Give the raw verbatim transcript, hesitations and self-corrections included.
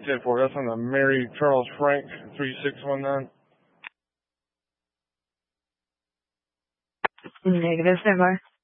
ten four. That's on the Mary Charles Frank three six one nine. Negative, stand by.